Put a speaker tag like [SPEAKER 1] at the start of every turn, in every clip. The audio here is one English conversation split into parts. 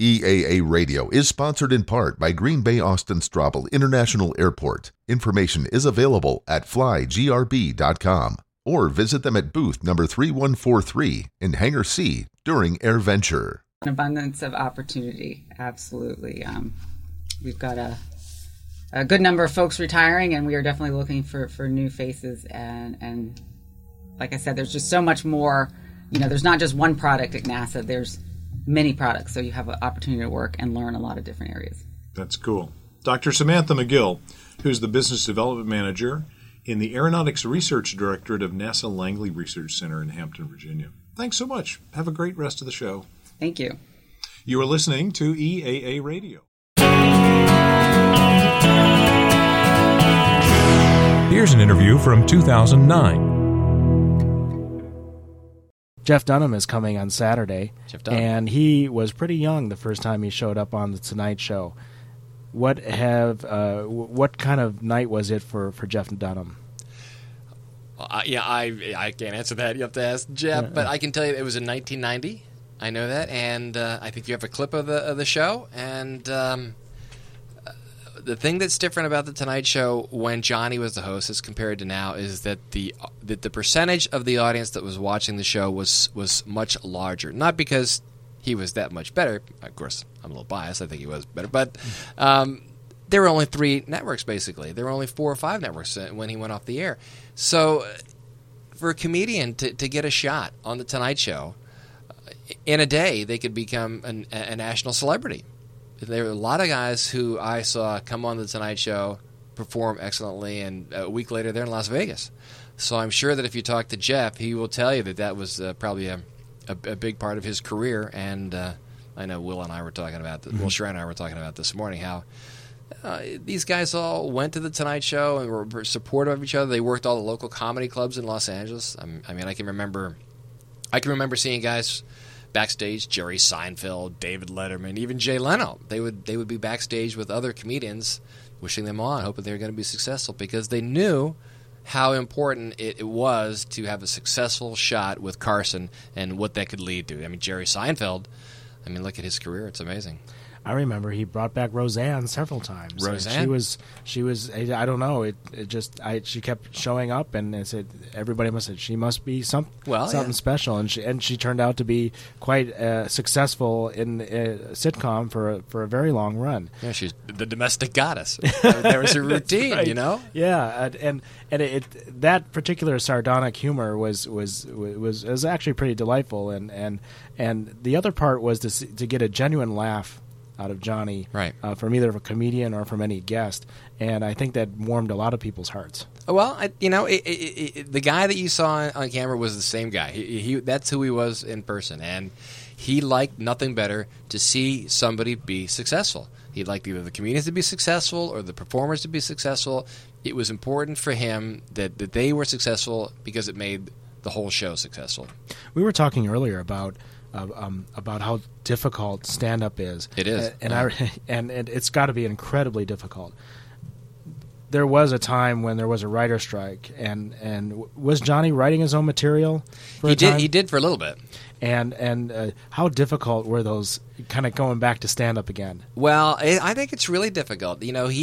[SPEAKER 1] EAA Radio is sponsored in part by Green Bay Austin Straubel International Airport. Information is available at flygrb.com or visit them at booth number 3143 in Hangar C during AirVenture.
[SPEAKER 2] An abundance of opportunity, absolutely. We've got a good number of folks retiring, and we are definitely looking for new faces. And like I said, there's just so much more. There's not just one product at NASA. There's many products, so you have an opportunity to work and learn a lot of different areas.
[SPEAKER 3] That's cool. Dr. Samantha McGill, who's the Business Development Manager in the Aeronautics Research Directorate of NASA Langley Research Center in Hampton, Virginia. Thanks so much. Have a great rest of the show.
[SPEAKER 2] Thank you.
[SPEAKER 3] You are listening to EAA Radio.
[SPEAKER 4] Here's an interview from 2009.
[SPEAKER 5] Jeff Dunham is coming on Saturday, and he was pretty young the first time he showed up on the Tonight Show. What kind of night was it for Jeff Dunham?
[SPEAKER 6] I can't answer that. You have to ask Jeff, but I can tell you it was in 1990. I know that, and I think you have a clip of the show. And the thing that's different about the Tonight Show when Johnny was the host as compared to now is that the percentage of the audience that was watching the show was much larger. Not because he was that much better. Of course, I'm a little biased. I think he was better. But there were only 3 networks, basically. There were only 4 or 5 networks when he went off the air. So for a comedian to get a shot on the Tonight Show, in a day, they could become a national celebrity. There were a lot of guys who I saw come on the Tonight Show, perform excellently, and a week later they're in Las Vegas. So I'm sure that if you talk to Jeff, he will tell you that was probably a big part of his career. And I know Will and I were talking about Will Schreiner and I were talking about this morning how these guys all went to the Tonight Show and were supportive of each other. They worked all the local comedy clubs in Los Angeles. I mean, I can remember seeing guys backstage, Jerry Seinfeld, David Letterman, even Jay Leno. They would be backstage with other comedians, wishing them on, hoping they were going to be successful, because they knew how important it was to have a successful shot with Carson and what that could lead to. I mean, Jerry Seinfeld, look at his career. It's amazing.
[SPEAKER 5] I remember he brought back Roseanne several times.
[SPEAKER 6] Roseanne?
[SPEAKER 5] She was. I don't know. She kept showing up, and it said everybody must have. She must be something special, and she turned out to be quite successful in a sitcom for a very long run.
[SPEAKER 6] Yeah, she's the domestic goddess. There was a routine,
[SPEAKER 5] right.
[SPEAKER 6] Yeah,
[SPEAKER 5] and that particular sardonic humor was actually pretty delightful, and the other part was to get a genuine laugh out of Johnny,
[SPEAKER 6] right.
[SPEAKER 5] From either a comedian or from any guest, and I think that warmed a lot of people's hearts.
[SPEAKER 6] Well, the guy that you saw on camera was the same guy. He that's who he was in person, and he liked nothing better to see somebody be successful. He liked either the comedians to be successful or the performers to be successful. It was important for him that they were successful because it made the whole show successful.
[SPEAKER 5] We were talking earlier about how difficult stand-up is.
[SPEAKER 6] It is,
[SPEAKER 5] and it's got to be incredibly difficult. There was a time when there was a writer strike, and was Johnny writing his own material?
[SPEAKER 6] He did for a little bit.
[SPEAKER 5] And how difficult were those? Kind of going back to stand-up again.
[SPEAKER 6] Well, I think it's really difficult.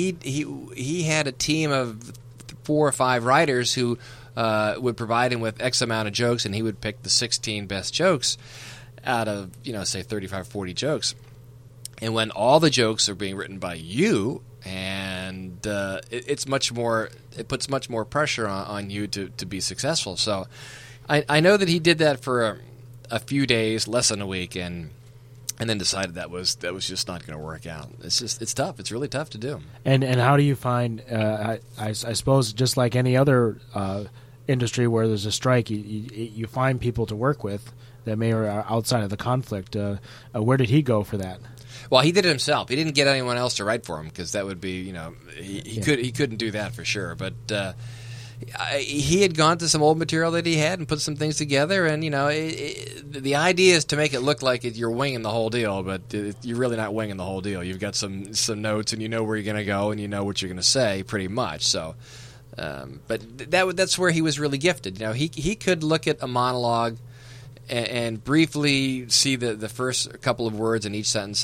[SPEAKER 6] He had a team of 4 or 5 writers who would provide him with X amount of jokes, and he would pick the 16 best jokes out of, say 35, 40 jokes. And when all the jokes are being written by you, and it puts much more pressure on you to be successful. So I know that he did that for a few days, less than a week, and then decided that was just not going to work out. It's tough. It's really tough to do.
[SPEAKER 5] And how do you find, I suppose just like any other industry where there's a strike, you find people to work with that may or are outside of the conflict. Where did he go for that?
[SPEAKER 6] Well, he did it himself. He didn't get anyone else to write for him because that would be, he couldn't do that for sure. But he had gone to some old material that he had and put some things together. And the idea is to make it look like you're winging the whole deal, but you're really not winging the whole deal. You've got some notes, and you know where you're going to go, and you know what you're going to say, pretty much. So, but that's where he was really gifted. He could look at a monologue and briefly see the first couple of words in each sentence